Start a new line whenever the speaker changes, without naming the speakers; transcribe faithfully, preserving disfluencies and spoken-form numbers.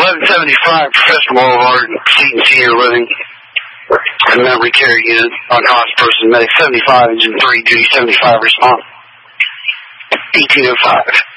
eleven seventy-five, Professor Boulevard, Seton Senior Living. Memory care unit on cost person, medic seventy-five, engine three, duty seventy-five, response. eighteen oh five.